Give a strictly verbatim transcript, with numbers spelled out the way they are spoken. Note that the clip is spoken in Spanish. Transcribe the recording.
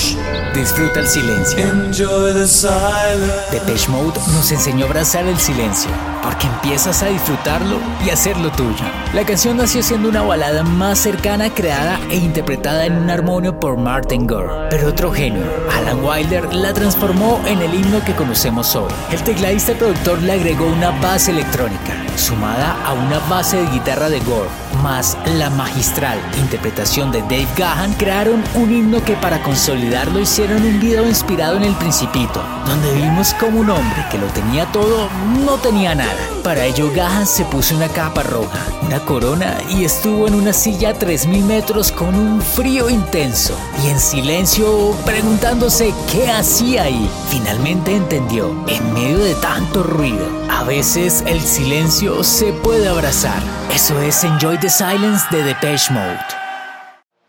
Shh, disfruta el silencio. Enjoy the silence. Depeche Mode nos enseñó a abrazar el silencio, porque empiezas a disfrutarlo y hacerlo tuyo. La canción nació siendo una balada más cercana, creada e interpretada en un armonio por Martin Gore. Pero otro genio, Alan Wilder, la transformó en el himno que conocemos hoy. El tecladista y productor le agregó una base electrónica, sumada a una base de guitarra de Gore, más la magistral interpretación de Dave Gahan, crearon un himno que para consolidarlo hicieron un video inspirado en El Principito, donde vimos como un hombre que lo tenía todo no tenía nada. Para ello Gahan se puso una capa roja, una corona y estuvo en una silla a tres mil metros con un frío intenso y en silencio preguntándose qué hacía ahí. Finalmente entendió, en medio de tanto ruido, a veces el silencio se puede abrazar. Eso es Enjoy the Silence de Depeche Mode.